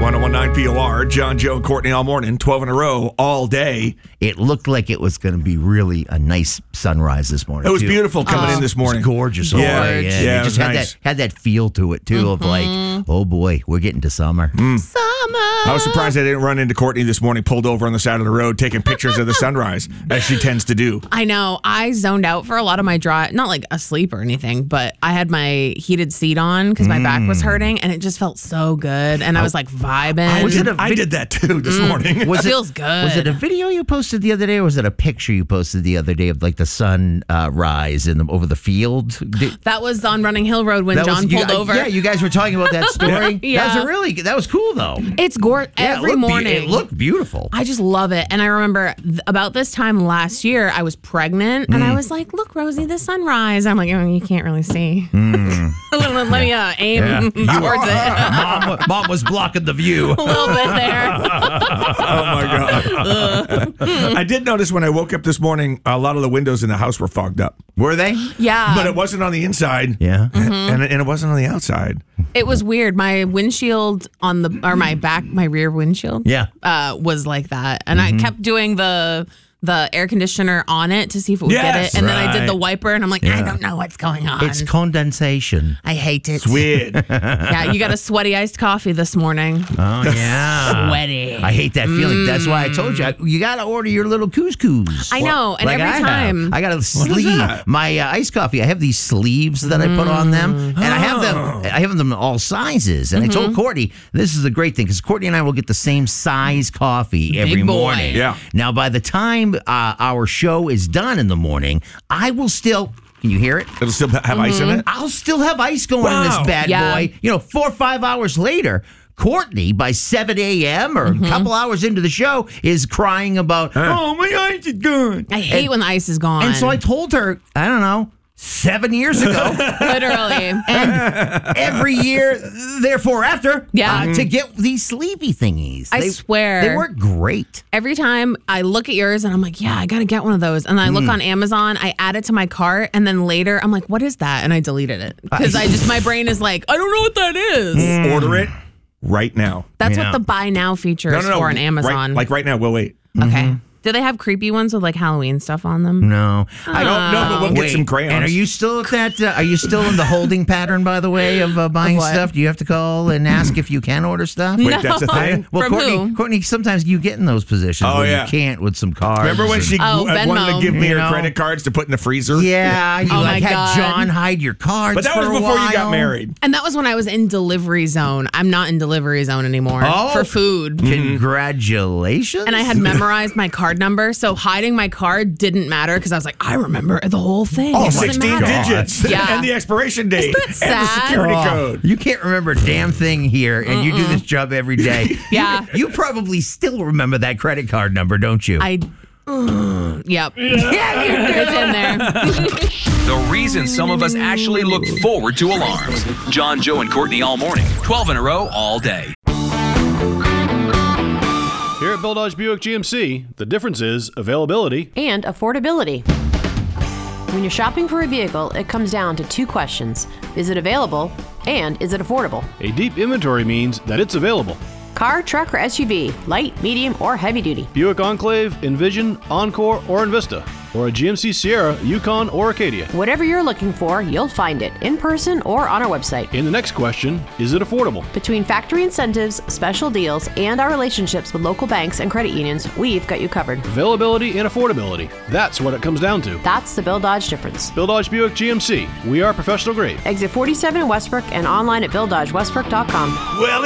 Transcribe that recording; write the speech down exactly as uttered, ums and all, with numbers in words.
one oh one nine P O R, John, Joe, and Courtney all morning, twelve in a row, all day. It looked like it was going to be really a nice sunrise this morning. It was too. beautiful coming oh, in this morning. It was gorgeous. Yeah, all day. yeah, yeah it it was just had nice. that had that feel to it too, mm-hmm. of like, oh boy, we're getting to summer. Mm. Summer. I was surprised I didn't run into Courtney this morning, pulled over on the side of the road, taking pictures of the sunrise, as she tends to do. I know. I zoned out for a lot of my drive, not like asleep or anything, but I had my heated seat on because my mm. back was hurting, and it just felt so good. And I was like vibing. I, did, I did that too this mm. morning. Was it feels good. Was it a video you posted the other day, or was it a picture you posted the other day of like the sun uh, rise in the, over the field? Did, that was on Running Hill Road when John was, pulled you, over. Yeah, you guys were talking about that story. yeah. That was a really that was cool though. It's gorgeous yeah, every it morning. Be- it looked beautiful. I just love it. And I remember th- about this time last year, I was pregnant, mm. and I was like, "Look, Rosie, the sunrise." I'm like, "Oh, you can't really see." Mm. let, let, let me uh, aim yeah. towards it. Mom, Mom was blocking the view. A little bit there. Oh my god! I did notice when I woke up this morning, a lot of the windows in the house were fogged up. Were they? Yeah, but it wasn't on the inside. Yeah, mm-hmm. and, and it wasn't on the outside. It was weird. My windshield on the or my back, my rear windshield. Yeah, uh, was like that, and mm-hmm. I kept doing the. the air conditioner on it to see if it would yes, get it. And right. then I did the wiper, and I'm like, yeah. I don't know what's going on. It's condensation. I hate it. It's weird. Yeah, you got a sweaty iced coffee this morning. Oh, yeah. Sweaty. I hate that feeling. Mm. That's why I told you, you got to order your little couscous. I know, and like every I time. Have. I got a sleeve. My uh, iced coffee, I have these sleeves that mm. I put on them, and oh. I have them I have them in all sizes. And mm-hmm. I told Courtney, this is a great thing, because Courtney and I will get the same size coffee Big every boy. morning. Yeah. Now, by the time uh, our show is done in the morning, I will still... Can you hear it? It'll still have mm-hmm. ice in it? I'll still have ice going wow. in this bad yeah. boy. You know, four or five hours later, Courtney, by seven a.m. or mm-hmm. a couple hours into the show, is crying about, huh. oh, my ice is gone. I hate and, when the ice is gone. And so I told her, I don't know, seven years ago. Literally. And every year, therefore after, yeah. uh, to get these sleepy thingies. I they, swear. They work great. Every time I look at yours and I'm like, yeah, I got to get one of those. And I look mm. on Amazon, I add it to my cart, and then later I'm like, what is that? And I deleted it. Because I just, my brain is like, I don't know what that is. Mm. Order it right now. That's yeah. what the buy now feature no, is no, no. for on Amazon. Right, like right now, we'll wait. Okay. Mm-hmm. Do they have creepy ones with like Halloween stuff on them? No, I don't know, but we'll Wait, get some crayons. And are you still at that? Uh, are you still in the holding pattern, by the way, of uh, buying Of what? stuff? Do you have to call and ask if you can order stuff? Wait, No. that's a thing? Well, From Courtney, who? Courtney, sometimes you get in those positions Oh, where yeah. you can't with some cards. Remember when and- she Oh, w- wanted to Venmo. give me You her know? credit cards to put in the freezer? Yeah, you Oh, like my had God. John hide your cards. But that for was a before you got while. married. And that was when I was in delivery zone. I'm not in delivery zone anymore Oh. for food. Congratulations! And I had memorized my card number, so hiding my card didn't matter because I was like, I remember the whole thing. Oh, It doesn't sixteen matter. digits. Yeah. And the expiration date. Isn't that And the sad? security Oh, code. You can't remember a damn thing here, and you do this job every day. Yeah. You probably still remember that credit card number, don't you? I, uh, yep. Yeah, it's in there. The reason some of us actually look forward to alarms. John, Joe, and Courtney all morning, twelve in a row, all day. Here at Bill Dodge Buick G M C, the difference is availability and affordability. When you're shopping for a vehicle, it comes down to two questions. Is it available? And is it affordable? A deep inventory means that it's available. Car, truck, or S U V, light, medium, or heavy duty. Buick Enclave, Envision, Encore, or Envista. Or a G M C Sierra, Yukon, or Acadia. Whatever you're looking for, you'll find it in person or on our website. In the next question, is it affordable? Between factory incentives, special deals, and our relationships with local banks and credit unions, we've got you covered. Availability and affordability. That's what it comes down to. That's the Bill Dodge difference. Bill Dodge Buick G M C. We are professional grade. Exit forty-seven in Westbrook and online at bill dodge westbrook dot com. Well,